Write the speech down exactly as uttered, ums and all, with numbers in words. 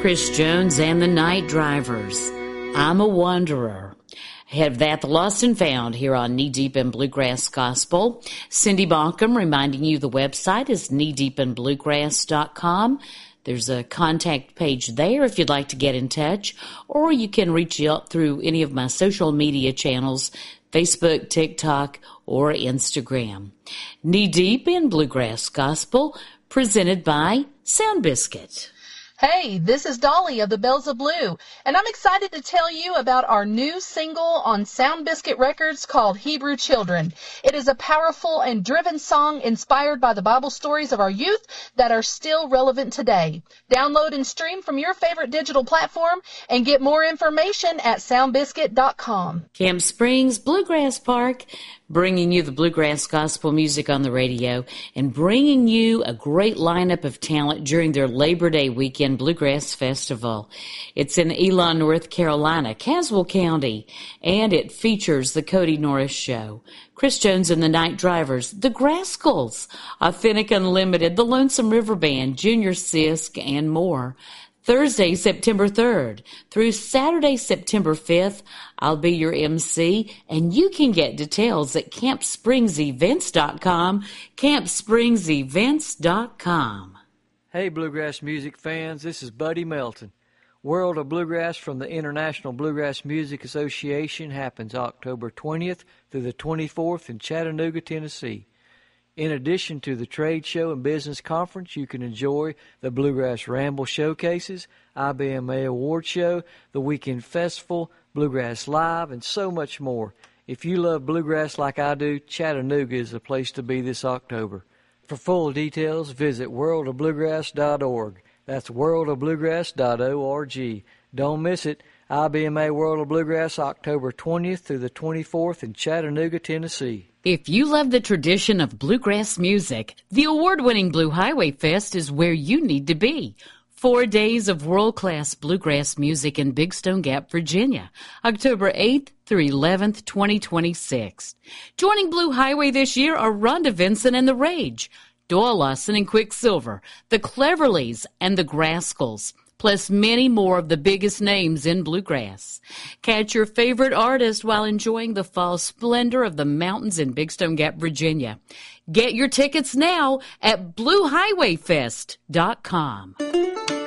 Chris Jones and the Night Drivers. I'm a Wanderer. Have that the lost and found here on Knee Deep in Bluegrass Gospel. Cindy Bonkham reminding you the website is knee deep in bluegrass dot com. There's a contact page there if you'd like to get in touch, or you can reach out through any of my social media channels, Facebook, TikTok, or Instagram. Knee Deep in Bluegrass Gospel, presented by Sound Biscuit. Hey, this is Dolly of the Bells of Blue, and I'm excited to tell you about our new single on Sound Biscuit Records called Hebrew Children. It is a powerful and driven song inspired by the Bible stories of our youth that are still relevant today. Download and stream from your favorite digital platform and get more information at sound biscuit dot com. Camp Springs Bluegrass Park, bringing you the bluegrass gospel music on the radio and bringing you a great lineup of talent during their Labor Day weekend Bluegrass Festival. It's in Elon, North Carolina, Caswell County, and it features the Cody Norris Show, Chris Jones and the Night Drivers, the Grascals, Authentic Unlimited, the Lonesome River Band, Junior Sisk, and more. Thursday, September third through Saturday, September fifth, I'll be your M C, and you can get details at camp springs events dot com, camp springs events dot com. Hey, Bluegrass music fans, this is Buddy Melton. World of Bluegrass from the International Bluegrass Music Association happens October twentieth through the twenty-fourth in Chattanooga, Tennessee. In addition to the trade show and business conference, you can enjoy the Bluegrass Ramble showcases, I B M A Award Show, the Weekend Festival, Bluegrass Live, and so much more. If you love bluegrass like I do, Chattanooga is the place to be this October. For full details, visit world of bluegrass dot org. That's world of bluegrass dot org. Don't miss it. I B M A World of Bluegrass, October twentieth through the twenty-fourth in Chattanooga, Tennessee. If you love the tradition of bluegrass music, the award-winning Blue Highway Fest is where you need to be. Four days of world-class bluegrass music in Big Stone Gap, Virginia, October eighth through eleventh, twenty twenty-six. Joining Blue Highway this year are Rhonda Vincent and the Rage, Doyle Lawson and Quicksilver, the Cleverleys, and the Grascals, plus many more of the biggest names in bluegrass. Catch your favorite artist while enjoying the fall splendor of the mountains in Big Stone Gap, Virginia. Get your tickets now at blue highway fest dot com.